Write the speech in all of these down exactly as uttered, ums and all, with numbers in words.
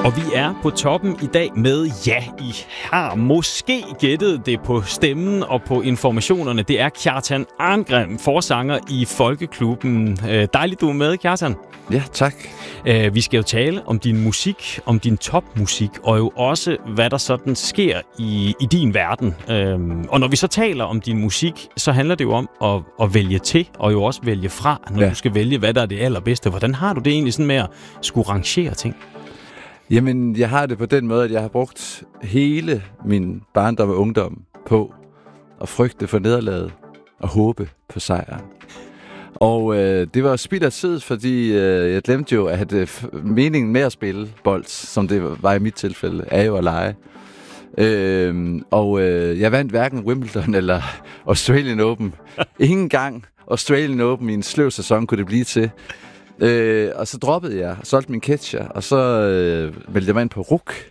Og vi er på toppen i dag med, ja, I har måske gættet det på stemmen og på informationerne. Det er Kjartan Arngrim, forsanger i Folkeklubben. Dejligt, du er med, Kjartan. Ja, tak. Vi skal jo tale om din musik, om din topmusik, og jo også, hvad der sådan sker i, i din verden. Og når vi så taler om din musik, så handler det jo om at, at vælge til, og jo også vælge fra, når ja. du skal vælge, hvad der er det allerbedste. Hvordan har du det egentlig sådan med at skulle rangere ting? Jamen, jeg har det på den måde, at jeg har brugt hele min barndom og ungdom på at frygte for nederlaget og håbe på sejren. Og øh, det var spild af tid, fordi øh, jeg glemte jo, at øh, meningen med at spille bold, som det var i mit tilfælde, er jo at lege. Øh, og øh, jeg vandt hverken Wimbledon eller Australian Open. Ingen gang Australian Open i en sløv sæson kunne det blive til. Øh, og så droppede jeg, solgte min catcher, og så øh, meldte jeg mig ind på R U C.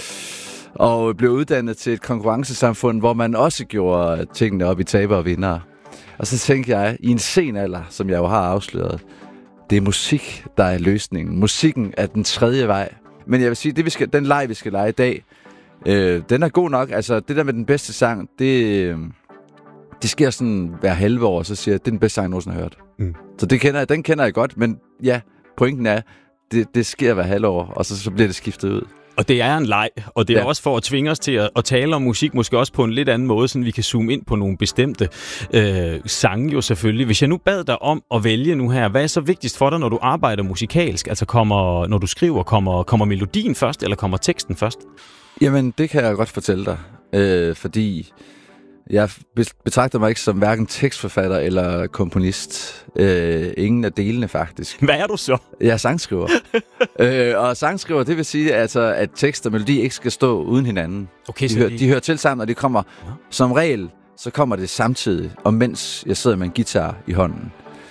Og blev uddannet til et konkurrencesamfund, hvor man også gjorde tingene op i taber og vindere. Og så tænkte jeg, i en sen alder, som jeg jo har afsløret, det er musik, der er løsningen. Musikken er den tredje vej. Men jeg vil sige, det vi skal, den leg, vi skal lege i dag, øh, den er god nok. Altså, det der med den bedste sang, det, øh, det sker sådan hver halve år, så siger jeg, det er den bedste sang, jeg nogensinde har hørt. Mm. Så det kender jeg, den kender jeg godt, men ja, pointen er, det, det sker hver halve år, og så, så bliver det skiftet ud. Og det er en leg, og det er ja. også for at tvinge os til at, at tale om musik, måske også på en lidt anden måde, så vi kan zoome ind på nogle bestemte øh, sange jo selvfølgelig. Hvis jeg nu bad dig om at vælge nu her, hvad er så vigtigst for dig, når du arbejder musikalsk? Altså kommer, når du skriver, kommer, kommer melodien først, eller kommer teksten først? Jamen, det kan jeg godt fortælle dig, øh, fordi jeg betragter mig ikke som hverken tekstforfatter eller komponist. Øh, ingen af delene, faktisk. Hvad er du så? Jeg er sangskriver. øh, og sangskriver, det vil sige, altså, at tekst og melodi ikke skal stå uden hinanden. Okay, de, hører, de hører til sammen, og de kommer ja. som regel, så kommer det samtidig, og mens jeg sidder med en guitar i hånden.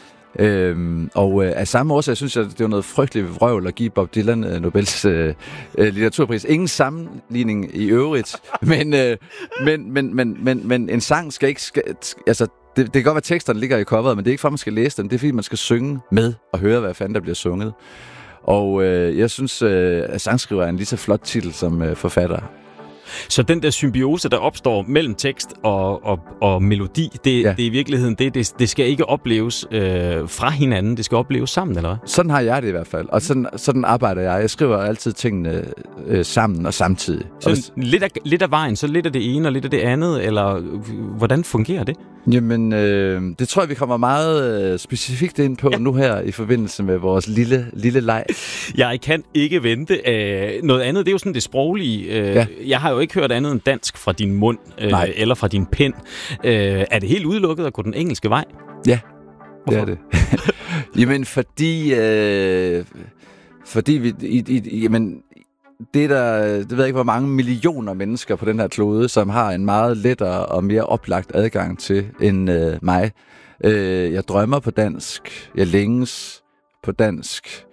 Øhm, og øh, af samme årsag synes jeg, det var noget frygteligt vrøvl at give Bob Dylan øh, Nobels øh, øh, litteraturpris. Ingen sammenligning i øvrigt, men, øh, men, men, men, men, men en sang skal ikke... Skal, altså, det, det kan godt være, at teksterne ligger i coveret, men det er ikke for, at man skal læse den. Det er, fordi man skal synge med og høre, hvad fanden der bliver sunget. Og øh, jeg synes, øh, at sangskriver er en lige så flot titel som øh, forfatter. Så den der symbiose, der opstår mellem tekst og, og, og melodi, det, ja. det er i virkeligheden det, det, det skal ikke opleves øh, fra hinanden, det skal opleves sammen, eller hvad? Sådan har jeg det i hvert fald, og sådan, sådan arbejder jeg. Jeg skriver altid tingene øh, sammen og samtidig. Så og hvis... lidt, af, lidt af vejen, så lidt af det ene og lidt af det andet, eller hvordan fungerer det? Jamen, øh, det tror jeg, vi kommer meget øh, specifikt ind på ja. nu her i forbindelse med vores lille, lille leg. Jeg kan ikke vente. Øh, noget andet, det er jo sådan det sproglige. Øh, ja. Jeg har jo ikke hørt andet end dansk fra din mund, øh, eller fra din pen. Øh, er det helt udelukket at gå den engelske vej? Ja, Hvorfor? det er det. Jamen, fordi... Øh, fordi vi... I, i, jamen, det, der, det ved jeg ikke, hvor mange millioner mennesker på den her klode, som har en meget lettere og mere oplagt adgang til end øh, mig. Øh, jeg drømmer på dansk. Jeg længes på dansk.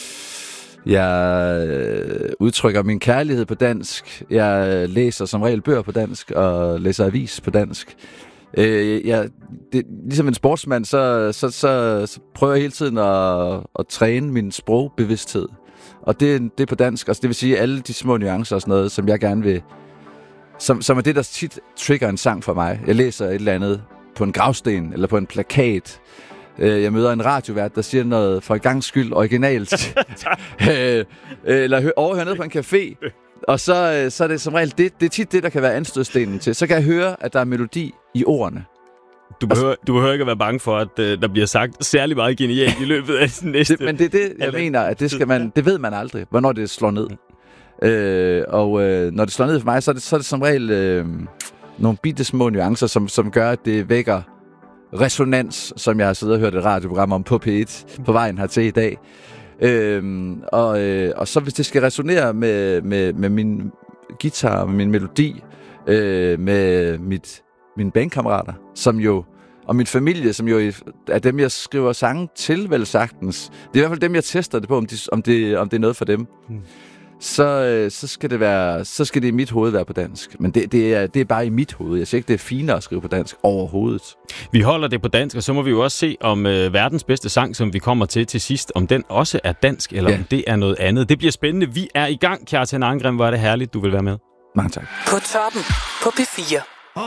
Jeg øh, udtrykker min kærlighed på dansk. Jeg læser som regel bøger på dansk og læser avis på dansk. Øh, jeg, det, ligesom en sportsmand, så, så, så, så prøver jeg hele tiden at, at træne min sprogbevidsthed. Og det, det er på dansk. Altså, det vil sige, alle de små nuancer og sådan noget, som jeg gerne vil... Som, som er det, der tit trigger en sang for mig. Jeg læser et eller andet på en gravsten eller på en plakat. Jeg møder en radiovært, der siger noget for en gangs skyld originalt. Eller overhører ned på en café. Og så, så er det som regel... Det, det er tit det, der kan være anstødstenen til. Så kan jeg høre, at der er melodi i ordene. Du behøver, du behøver ikke at være bange for, at uh, der bliver sagt særlig meget genialt i løbet af den næste... Det, men det er det, jeg mener, at det skal man... Det ved man aldrig, hvornår det slår ned. Mm. Øh, og øh, når det slår ned for mig, så er det, så er det som regel øh, nogle bitte små nuancer, som, som gør, at det vækker resonans, som jeg har siddet og hørt et radioprogram om på P et på vejen hertil i dag. Øh, og, øh, og så hvis det skal resonere med, med, med min guitar, med min melodi, øh, med mit... mine bandkammerater, som jo, og min familie, som jo er dem, jeg skriver sange til, vel sagtens. Det er i hvert fald dem, jeg tester det på, om, de, om, det, om det er noget for dem. Mm. så, så, skal det være, så skal det i mit hoved være på dansk. Men det, det, er, det er bare i mit hoved. Jeg siger ikke, det er finere at skrive på dansk overhovedet. Vi holder det på dansk, og så må vi jo også se, om øh, verdens bedste sang, som vi kommer til til sidst, om den også er dansk, eller ja. om det er noget andet. Det bliver spændende. Vi er i gang, Kjartan Angren. Hvor er det herligt, du vil være med. Mange tak. På toppen på P fire.